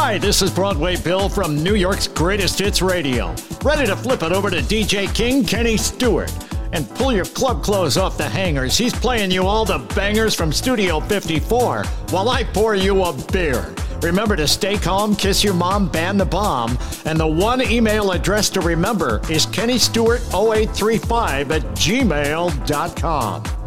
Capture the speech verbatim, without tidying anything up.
Hi, this is Broadway Bill from New York's Greatest Hits Radio. Ready to flip it over to D J King Kenny Stewart. And pull your club clothes off the hangers. He's playing you all the bangers from Studio fifty-four while I pour you a beer. Remember to stay calm, kiss your mom, ban the bomb. And the one email address to remember is Kenny Stewart oh eight three five at gmail dot com.